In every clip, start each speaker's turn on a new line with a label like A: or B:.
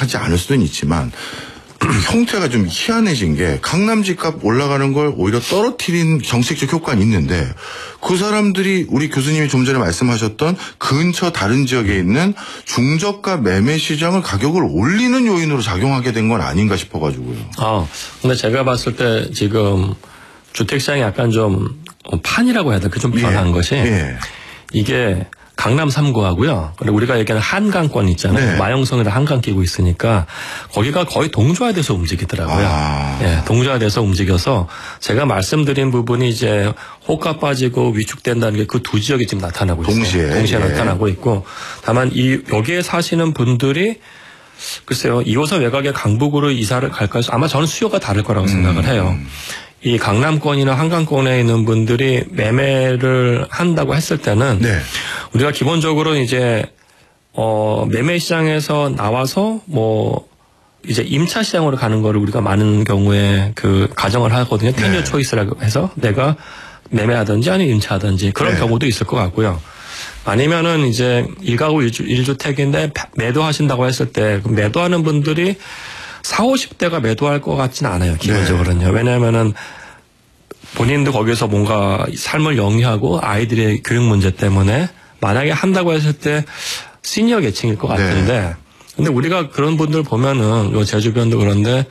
A: 정확하지 않을 수는 있지만 형태가 좀 희한해진 게 강남 집값 올라가는 걸 오히려 떨어뜨린 정책적 효과는 있는데 그 사람들이 우리 교수님이 좀 전에 말씀하셨던 근처 다른 지역에 있는 중저가 매매 시장을 가격을 올리는 요인으로 작용하게 된 건 아닌가 싶어가지고요.
B: 근데 제가 봤을 때 지금 주택시장이 약간 좀 판이라고 해야 될까 좀 변한 것이 이게 강남 3구하고요. 그리고 우리가 얘기하는 한강권 있잖아요. 마영성에다 한강 끼고 있으니까 거기가 거의 동조화돼서 움직이더라고요. 동조화돼서 움직여서 제가 말씀드린 부분이 이제 호가 빠지고 위축된다는 게 그 두 지역이 지금 나타나고 있어요. 동시에 나타나고 있고 다만 여기에 사시는 분들이 글쎄요. 2호선 외곽의 강북으로 이사를 갈까요? 아마 저는 수요가 다를 거라고 생각을 해요. 이 강남권이나 한강권에 있는 분들이 매매를 한다고 했을 때는 우리가 기본적으로 이제 매매 시장에서 나와서 뭐 이제 임차 시장으로 가는 거를 우리가 많은 경우에 그 가정을 하거든요. 테뉴어 초이스라고 해서 내가 매매하든지 아니면 임차하든지 그런 경우도 있을 것 같고요. 아니면은 이제 1가구 1주택인데 매도하신다고 했을 때 그 매도하는 분들이 40, 50대가 매도할 것 같지는 않아요. 기본적으로는요. 왜냐하면은 본인도 거기서 뭔가 삶을 영위하고 아이들의 교육 문제 때문에 만약에 한다고 했을 때 시니어 계층일 것 같은데 근데 우리가 그런 분들 보면은 요 제 주변도 그런데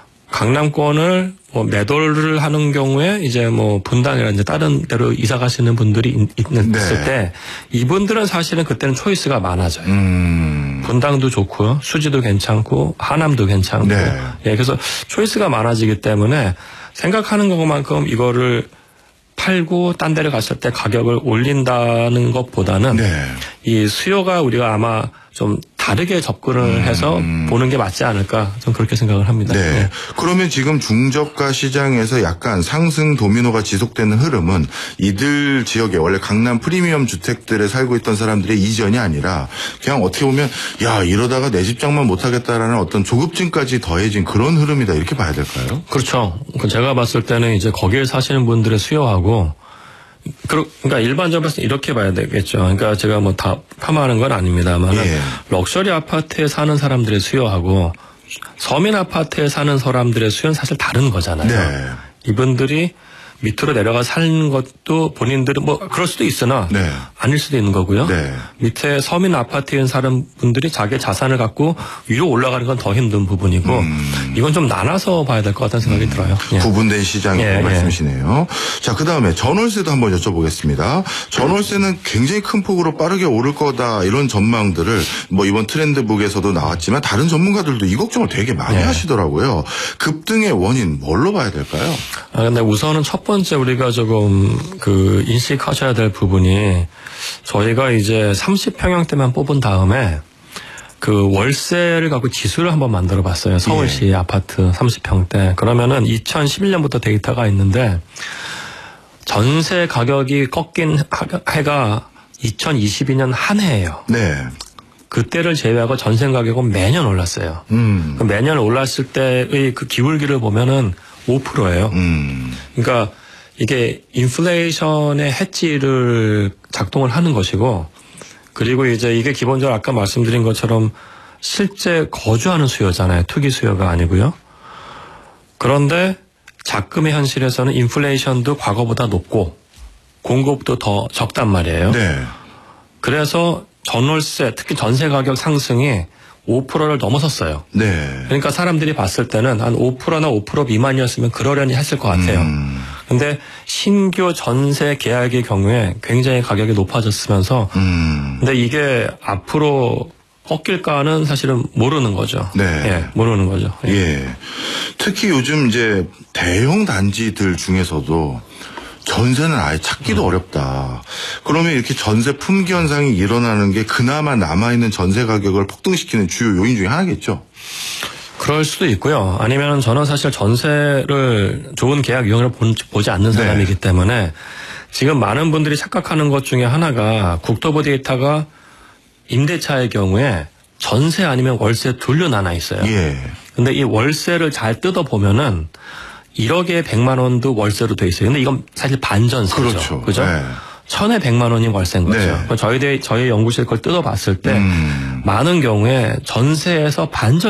B: 강남권을 뭐 매도를 하는 경우에 이제 뭐 분당이라든지 다른 데로 이사 가시는 분들이 있을 때 이분들은 사실은 그때는 초이스가 많아져요. 분당도 좋고요. 수지도 괜찮고 하남도 괜찮고. 그래서 초이스가 많아지기 때문에 생각하는 것만큼 이거를 팔고 딴 데를 갔을 때 가격을 올린다는 것보다는 이 수요가 우리가 아마 좀 다르게 접근을 해서 보는 게 맞지 않을까 저는 그렇게 생각을 합니다.
A: 그러면 지금 중저가 시장에서 약간 상승 도미노가 지속되는 흐름은 이들 지역에 원래 강남 프리미엄 주택들에 살고 있던 사람들의 이전이 아니라 그냥 어떻게 보면 야 이러다가 내 집장만 못하겠다라는 어떤 조급증까지 더해진 그런 흐름이다 이렇게 봐야 될까요?
B: 그렇죠. 제가 봤을 때는 이제 거기에 사시는 분들의 수요하고 그러니까 일반적으로 이렇게 봐야 되겠죠. 그러니까 제가 뭐 다 폄하하는 건 아닙니다만 럭셔리 아파트에 사는 사람들의 수요하고 서민 아파트에 사는 사람들의 수요는 사실 다른 거잖아요. 이분들이 밑으로 내려가 사는 것도 본인들은 뭐 그럴 수도 있으나 아닐 수도 있는 거고요. 밑에 서민 아파트에 있는 사는 분들이 자기 자산을 갖고 위로 올라가는 건 더 힘든 부분이고 이건 좀 나눠서 봐야 될 것 같다는 생각이 들어요.
A: 구분된 시장이라고 말씀이시네요. 자, 그다음에 전월세도 한번 여쭤보겠습니다. 전월세는 굉장히 큰 폭으로 빠르게 오를 거다 이런 전망들을 뭐 이번 트렌드북에서도 나왔지만 다른 전문가들도 이 걱정을 되게 많이 하시더라고요. 급등의 원인 뭘로 봐야 될까요?
B: 근데 우선은 첫 번째 우리가 조금 그 인식하셔야 될 부분이 저희가 이제 30평형대만 뽑은 다음에 그 월세를 갖고 지수를 한번 만들어 봤어요. 서울시 아파트 30평대. 그러면은 2011년부터 데이터가 있는데 전세 가격이 꺾인 해가 2022년 한 해예요. 그때를 제외하고 전세 가격은 매년 올랐어요. 매년 올랐을 때의 그 기울기를 보면은 5%예요. 그러니까 이게 인플레이션의 해지를 작동을 하는 것이고 그리고 이제 이게 기본적으로 아까 말씀드린 것처럼 실제 거주하는 수요잖아요. 투기 수요가 아니고요. 그런데 작금의 현실에서는 인플레이션도 과거보다 높고 공급도 더 적단 말이에요. 그래서 전월세 특히 전세 가격 상승이 5%를 넘어섰어요. 그러니까 사람들이 봤을 때는 한 5%나 5% 미만이었으면 그러려니 했을 것 같아요. 근데 신규 전세 계약의 경우에 굉장히 가격이 높아졌으면서 근데 이게 앞으로 꺾일까는 사실은 모르는 거죠. 모르는 거죠.
A: 특히 요즘 이제 대형 단지들 중에서도 전세는 아예 찾기도 어렵다. 그러면 이렇게 전세 품귀 현상이 일어나는 게 그나마 남아있는 전세 가격을 폭등시키는 주요 요인 중에 하나겠죠?
B: 그럴 수도 있고요. 아니면 저는 사실 전세를 좋은 계약 유형을 보지 않는 사람이기 때문에 지금 많은 분들이 착각하는 것 중에 하나가 국토부 데이터가 임대차의 경우에 전세 아니면 월세 둘로 나눠 있어요. 근데 이 월세를 잘 뜯어보면은 1억에 100만 원도 월세로 돼 있어요. 근데 이건 사실 반전세죠. 그죠? 1000에 100만 원이 월세인 거죠. 저희 연구실 걸 뜯어봤을 때 많은 경우에 전세에서 반전